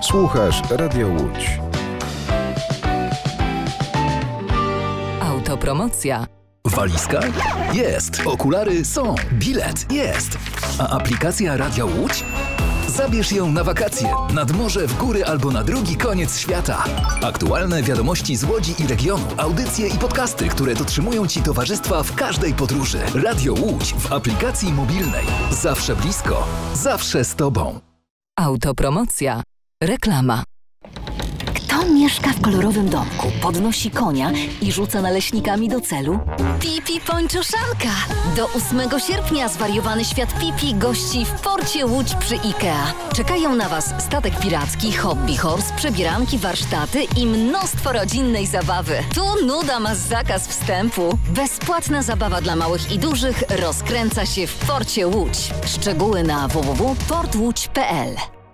Słuchasz Radio Łódź. Autopromocja. Walizka? Jest. Okulary są. Bilet? Jest. A aplikacja Radia Łódź? Zabierz ją na wakacje, nad morze, w góry albo na drugi koniec świata. Aktualne wiadomości z Łodzi i regionu, audycje i podcasty, które dotrzymują Ci towarzystwa w każdej podróży. Radio Łódź w aplikacji mobilnej. Zawsze blisko, zawsze z Tobą. Autopromocja. Reklama. Kto mieszka w kolorowym domku, podnosi konia i rzuca naleśnikami do celu? Pipi Pończoszanka! Do 8 sierpnia zwariowany świat Pipi gości w porcie Łódź przy IKEA. Czekają na Was statek piracki, hobby horse, przebieranki, warsztaty i mnóstwo rodzinnej zabawy. Tu nuda ma zakaz wstępu. Bezpłatna zabawa dla małych i dużych rozkręca się w porcie Łódź. Szczegóły na www.portłódź.pl.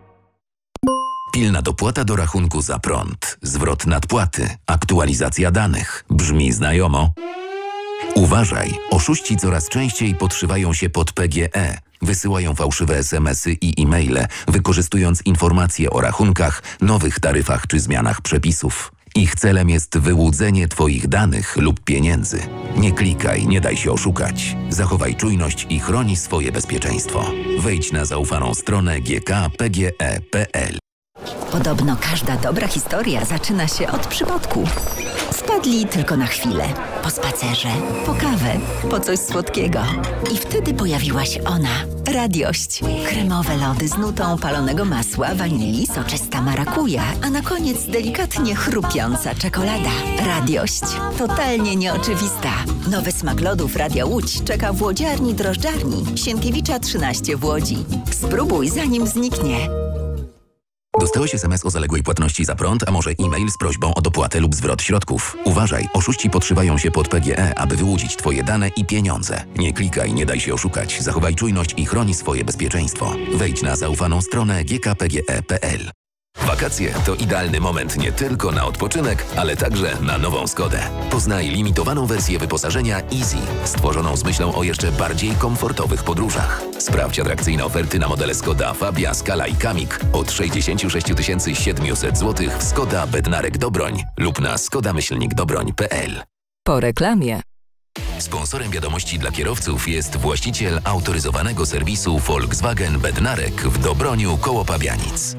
Pilna dopłata do rachunku za prąd, zwrot nadpłaty, aktualizacja danych. Brzmi znajomo? Uważaj, oszuści coraz częściej podszywają się pod PGE. Wysyłają fałszywe SMS-y i e-maile, wykorzystując informacje o rachunkach, nowych taryfach czy zmianach przepisów. Ich celem jest wyłudzenie Twoich danych lub pieniędzy. Nie klikaj, nie daj się oszukać. Zachowaj czujność i chroni swoje bezpieczeństwo. Wejdź na zaufaną stronę gkpge.pl. Podobno każda dobra historia zaczyna się od przypadku. Wpadli tylko na chwilę. Po spacerze, po kawę, po coś słodkiego. I wtedy pojawiła się ona. Radiość. Kremowe lody z nutą palonego masła, wanilii, soczysta marakuja, a na koniec delikatnie chrupiąca czekolada. Radiość. Totalnie nieoczywista. Nowy smak lodów Radia Łódź czeka w łodziarni drożdżarni Sienkiewicza 13 w Łodzi. Spróbuj zanim zniknie. Dostałeś SMS o zaległej płatności za prąd, a może e-mail z prośbą o dopłatę lub zwrot środków. Uważaj, oszuści podszywają się pod PGE, aby wyłudzić Twoje dane i pieniądze. Nie klikaj, nie daj się oszukać. Zachowaj czujność i chroni swoje bezpieczeństwo. Wejdź na zaufaną stronę gkpge.pl. Wakacje to idealny moment nie tylko na odpoczynek, ale także na nową Skodę. Poznaj limitowaną wersję wyposażenia Easy, stworzoną z myślą o jeszcze bardziej komfortowych podróżach. Sprawdź atrakcyjne oferty na modele Skoda Fabia, Scala i Kamik od 66 700 zł w Skoda Bednarek Dobroń lub na skoda-dobroń.pl. Po reklamie. Sponsorem wiadomości dla kierowców jest właściciel autoryzowanego serwisu Volkswagen Bednarek w Dobroniu koło Pabianic.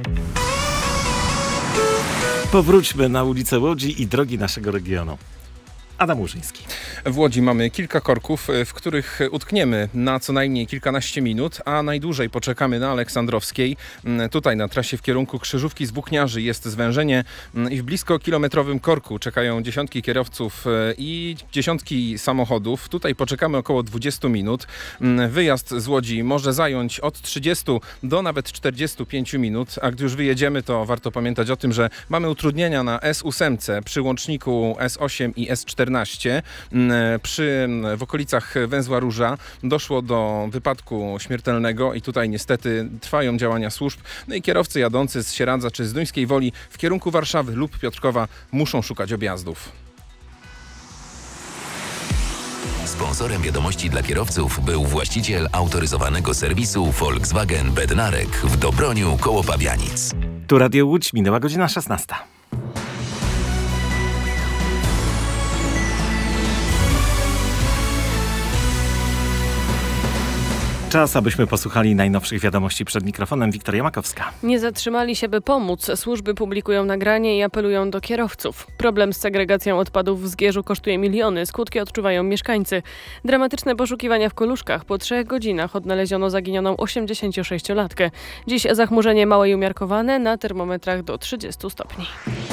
Powróćmy na ulicę Łodzi i drogi naszego regionu. Adam Łużyński. W Łodzi mamy kilka korków, w których utkniemy na co najmniej kilkanaście minut, a najdłużej poczekamy na Aleksandrowskiej. Tutaj na trasie w kierunku Krzyżówki z Włókniarzy jest zwężenie i w blisko kilometrowym korku czekają dziesiątki kierowców i dziesiątki samochodów. Tutaj poczekamy około 20 minut. Wyjazd z Łodzi może zająć od 30 do nawet 45 minut, a gdy już wyjedziemy, to warto pamiętać o tym, że mamy utrudnienia na S8 przy łączniku S8 i S14. W okolicach Węzła Róża doszło do wypadku śmiertelnego i tutaj niestety trwają działania służb. No i kierowcy jadący z Sieradza czy z Duńskiej Woli w kierunku Warszawy lub Piotrkowa muszą szukać objazdów. Sponsorem wiadomości dla kierowców był właściciel autoryzowanego serwisu Volkswagen Bednarek w Dobroniu koło Pabianic. Tu Radio Łódź, minęła godzina 16. Czas, abyśmy posłuchali najnowszych wiadomości. Przed mikrofonem Wiktoria Makowska. Nie zatrzymali się, by pomóc. Służby publikują nagranie i apelują do kierowców. Problem z segregacją odpadów w Zgierzu kosztuje miliony. Skutki odczuwają mieszkańcy. Dramatyczne poszukiwania w Koluszkach. Po 3 godzinach odnaleziono zaginioną 86-latkę. Dziś zachmurzenie małe i umiarkowane, na termometrach do 30 stopni.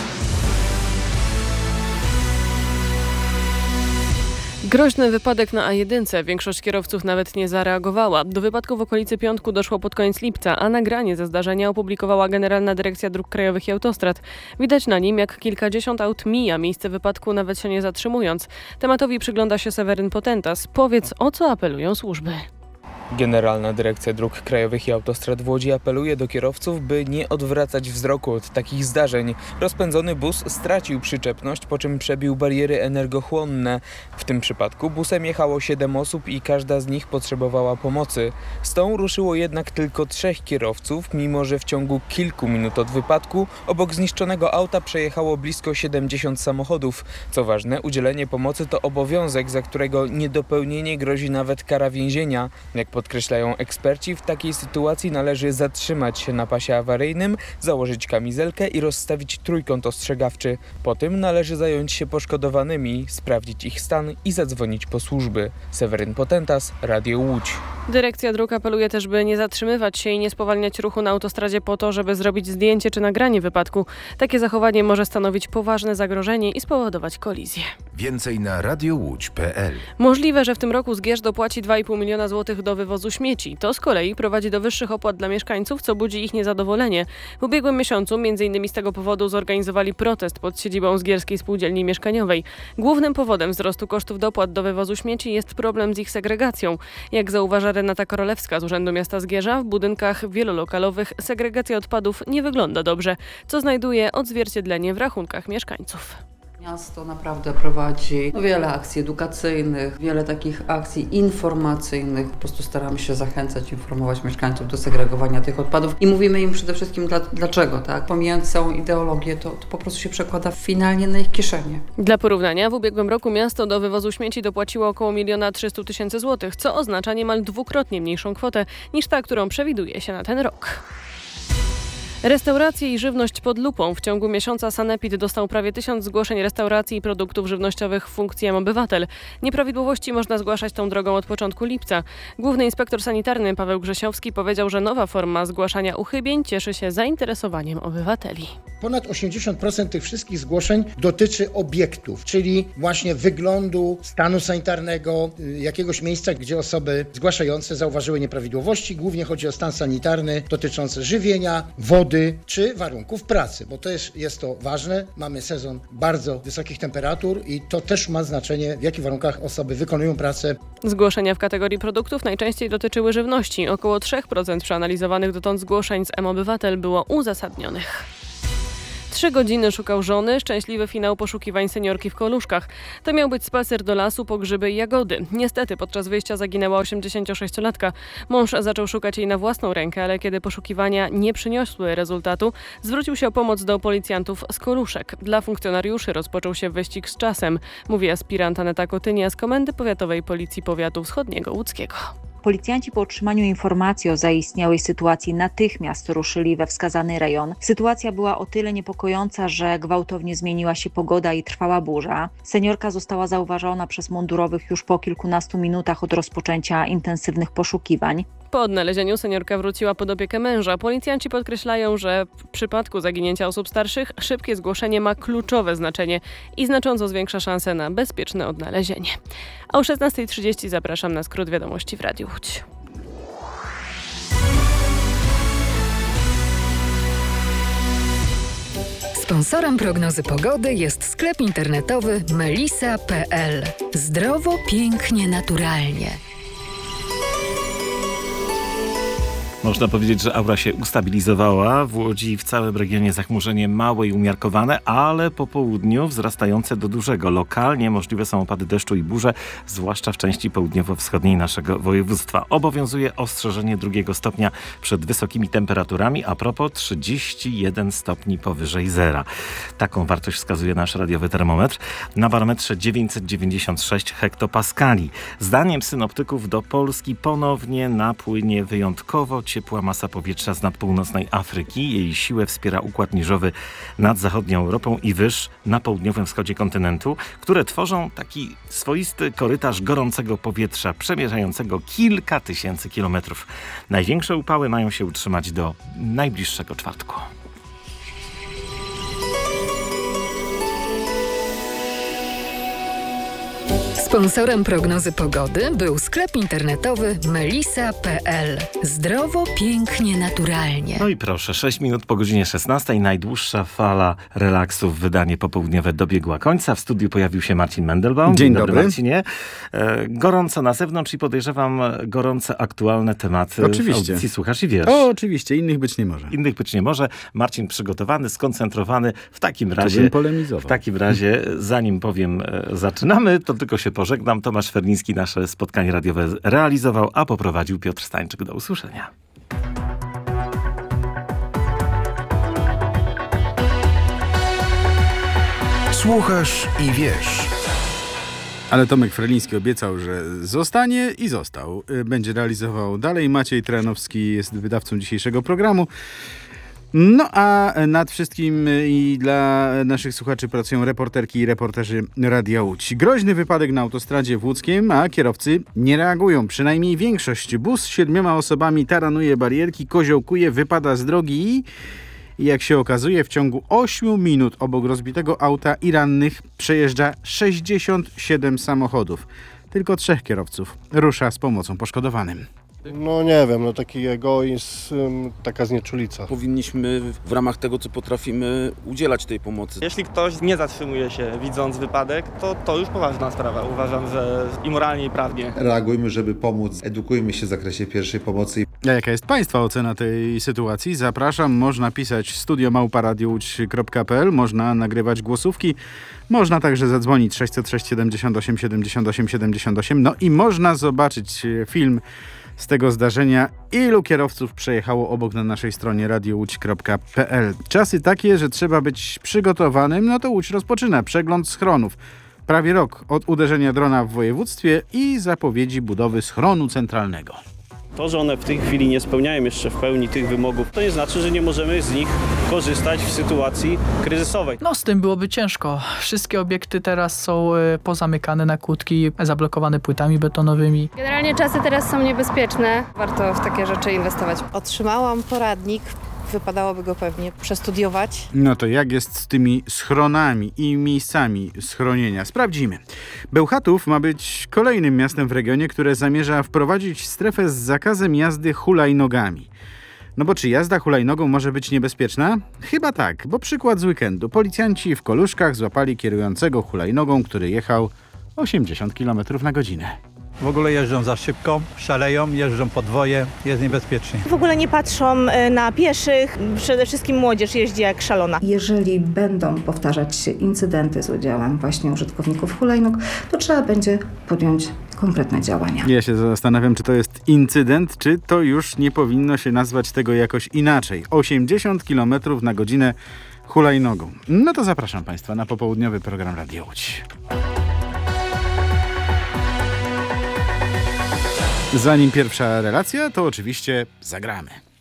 Groźny wypadek na A1. Większość kierowców nawet nie zareagowała. Do wypadku w okolicy Piątku doszło pod koniec lipca, a nagranie ze zdarzenia opublikowała Generalna Dyrekcja Dróg Krajowych i Autostrad. Widać na nim, jak kilkadziesiąt aut mija miejsce wypadku, nawet się nie zatrzymując. Tematowi przygląda się Seweryn Potentas. Powiedz, o co apelują służby. Generalna Dyrekcja Dróg Krajowych i Autostrad w Łodzi apeluje do kierowców, by nie odwracać wzroku od takich zdarzeń. Rozpędzony bus stracił przyczepność, po czym przebił bariery energochłonne. W tym przypadku busem jechało 7 osób i każda z nich potrzebowała pomocy. Z tą ruszyło jednak tylko 3 kierowców, mimo że w ciągu kilku minut od wypadku obok zniszczonego auta przejechało blisko 70 samochodów. Co ważne, udzielenie pomocy to obowiązek, za którego niedopełnienie grozi nawet kara więzienia. Jak podkreślają eksperci, w takiej sytuacji należy zatrzymać się na pasie awaryjnym, założyć kamizelkę i rozstawić trójkąt ostrzegawczy. Po tym należy zająć się poszkodowanymi, sprawdzić ich stan i zadzwonić po służby. Seweryn Potentas, Radio Łódź. Dyrekcja dróg apeluje też, by nie zatrzymywać się i nie spowalniać ruchu na autostradzie po to, żeby zrobić zdjęcie czy nagranie wypadku. Takie zachowanie może stanowić poważne zagrożenie i spowodować kolizję. Więcej na radiołódź.pl. Możliwe, że w tym roku Zgierz dopłaci 2,5 miliona złotych do wywozu śmieci. To z kolei prowadzi do wyższych opłat dla mieszkańców, co budzi ich niezadowolenie. W ubiegłym miesiącu m.in. z tego powodu zorganizowali protest pod siedzibą Zgierskiej Spółdzielni Mieszkaniowej. Głównym powodem wzrostu kosztów dopłat do wywozu śmieci jest problem z ich segregacją. Jak zauważa Renata Korolewska z Urzędu Miasta Zgierza, w budynkach wielolokalowych segregacja odpadów nie wygląda dobrze, co znajduje odzwierciedlenie w rachunkach mieszkańców. Miasto naprawdę prowadzi wiele akcji edukacyjnych, wiele takich akcji informacyjnych. Po prostu staramy się zachęcać, informować mieszkańców do segregowania tych odpadów i mówimy im przede wszystkim dlaczego, tak? Pomijając całą ideologię, to po prostu się przekłada finalnie na ich kieszenie. Dla porównania, w ubiegłym roku miasto do wywozu śmieci dopłaciło około 1 300 000 złotych, co oznacza niemal dwukrotnie mniejszą kwotę niż ta, którą przewiduje się na ten rok. Restauracje i żywność pod lupą. W ciągu miesiąca Sanepid dostał prawie 1000 zgłoszeń restauracji i produktów żywnościowych w funkcji M-Obywatel. Nieprawidłowości można zgłaszać tą drogą od początku lipca. Główny inspektor sanitarny Paweł Grzesiowski powiedział, że nowa forma zgłaszania uchybień cieszy się zainteresowaniem obywateli. Ponad 80% tych wszystkich zgłoszeń dotyczy obiektów, czyli właśnie wyglądu, stanu sanitarnego, jakiegoś miejsca, gdzie osoby zgłaszające zauważyły nieprawidłowości. Głównie chodzi o stan sanitarny dotyczący żywienia, wody czy warunków pracy, bo też jest to ważne. Mamy sezon bardzo wysokich temperatur i to też ma znaczenie, w jakich warunkach osoby wykonują pracę. Zgłoszenia w kategorii produktów najczęściej dotyczyły żywności. Około 3% przeanalizowanych dotąd zgłoszeń z M-Obywatel było uzasadnionych. 3 godziny szukał żony, szczęśliwy finał poszukiwań seniorki w Koluszkach. To miał być spacer do lasu po grzyby i jagody. Niestety podczas wyjścia zaginęła 86-latka. Mąż zaczął szukać jej na własną rękę, ale kiedy poszukiwania nie przyniosły rezultatu, zwrócił się o pomoc do policjantów z Koluszek. Dla funkcjonariuszy rozpoczął się wyścig z czasem, mówi aspirant Aneta Kotynia z Komendy Powiatowej Policji Powiatu Wschodniego Łódzkiego. Policjanci po otrzymaniu informacji o zaistniałej sytuacji natychmiast ruszyli we wskazany rejon. Sytuacja była o tyle niepokojąca, że gwałtownie zmieniła się pogoda i trwała burza. Seniorka została zauważona przez mundurowych już po kilkunastu minutach od rozpoczęcia intensywnych poszukiwań. Po odnalezieniu seniorka wróciła pod opiekę męża. Policjanci podkreślają, że w przypadku zaginięcia osób starszych szybkie zgłoszenie ma kluczowe znaczenie i znacząco zwiększa szanse na bezpieczne odnalezienie. A o 16:30 zapraszam na skrót wiadomości w Radiu Łódź. Sponsorem prognozy pogody jest sklep internetowy melisa.pl. Zdrowo, pięknie, naturalnie. Można powiedzieć, że aura się ustabilizowała. W Łodzi i w całym regionie zachmurzenie małe i umiarkowane, ale po południu wzrastające do dużego. Lokalnie możliwe są opady deszczu i burze, zwłaszcza w części południowo-wschodniej naszego województwa. Obowiązuje ostrzeżenie 2 stopnia przed wysokimi temperaturami, a propos 31 stopni powyżej zera. Taką wartość wskazuje nasz radiowy termometr. Na barometrze 996 hektopaskali. Zdaniem synoptyków do Polski ponownie napłynie wyjątkowo ciepła masa powietrza z nadpółnocnej Afryki. Jej siłę wspiera układ niżowy nad zachodnią Europą i wyż na południowym wschodzie kontynentu, które tworzą taki swoisty korytarz gorącego powietrza przemierzającego kilka tysięcy kilometrów. Największe upały mają się utrzymać do najbliższego czwartku. Sponsorem prognozy pogody był sklep internetowy melisa.pl. Zdrowo, pięknie, naturalnie. No i proszę, 6 minut po godzinie 16. Najdłuższa fala relaksu w wydanie popołudniowe dobiegła końca. W studiu pojawił się Marcin Mendelbaum. Dzień dobry. Marcinie. Gorąco na zewnątrz i podejrzewam gorące, aktualne tematy. Oczywiście. W audycji Słuchasz i Wiesz. O, oczywiście, innych być nie może. Innych być nie może. Marcin przygotowany, skoncentrowany. W takim razie, zanim powiem zaczynamy, to tylko się pożegnam. Tomasz Ferliński nasze spotkanie radiowe realizował, a poprowadził Piotr Stańczyk. Do usłyszenia. Słuchasz i Wiesz. Ale Tomek Ferliński obiecał, że zostanie i został. Będzie realizował dalej. Maciej Tranowski jest wydawcą dzisiejszego programu. No a nad wszystkim i dla naszych słuchaczy pracują reporterki i reporterzy Radia Łódź. Groźny wypadek na autostradzie w Łódzkiem, a kierowcy nie reagują. Przynajmniej większość. Bus z 7 osobami taranuje barierki, koziołkuje, wypada z drogi i jak się okazuje, w ciągu 8 minut obok rozbitego auta i rannych przejeżdża 67 samochodów. Tylko 3 kierowców rusza z pomocą poszkodowanym. No nie wiem, taki egoizm, taka znieczulica. Powinniśmy w ramach tego, co potrafimy, udzielać tej pomocy. Jeśli ktoś nie zatrzymuje się widząc wypadek, to już poważna sprawa. Uważam, że i moralnie, i prawnie. Reagujmy, żeby pomóc. Edukujmy się w zakresie pierwszej pomocy. A jaka jest Państwa ocena tej sytuacji? Zapraszam, można pisać studio@radiowódź.pl, można nagrywać głosówki, można także zadzwonić 606 78 78 78, no i można zobaczyć film z tego zdarzenia, ilu kierowców przejechało obok na naszej stronie radiowódź.pl. Czasy takie, że trzeba być przygotowanym, no to Łódź rozpoczyna przegląd schronów. Prawie rok od uderzenia drona w województwie i zapowiedzi budowy schronu centralnego. To, że one w tej chwili nie spełniają jeszcze w pełni tych wymogów, to nie znaczy, że nie możemy z nich korzystać w sytuacji kryzysowej. No z tym byłoby ciężko. Wszystkie obiekty teraz są pozamykane na kłódki, zablokowane płytami betonowymi. Generalnie czasy teraz są niebezpieczne. Warto w takie rzeczy inwestować. Otrzymałam poradnik. Wypadałoby go pewnie przestudiować. No to jak jest z tymi schronami i miejscami schronienia? Sprawdzimy. Bełchatów ma być kolejnym miastem w regionie, które zamierza wprowadzić strefę z zakazem jazdy hulajnogami. No bo czy jazda hulajnogą może być niebezpieczna? Chyba tak, bo przykład z weekendu. Policjanci w Koluszkach złapali kierującego hulajnogą, który jechał 80 km na godzinę. W ogóle jeżdżą za szybko, szaleją, jeżdżą podwoje, jest niebezpiecznie. W ogóle nie patrzą na pieszych, przede wszystkim młodzież jeździ jak szalona. Jeżeli będą powtarzać się incydenty z udziałem właśnie użytkowników hulajnóg, to trzeba będzie podjąć konkretne działania. Ja się zastanawiam, czy to jest incydent, czy to już nie powinno się nazwać tego jakoś inaczej. 80 km na godzinę hulajnogą. No to zapraszam Państwa na popołudniowy program Radio Łódź. Zanim pierwsza relacja, to oczywiście zagramy.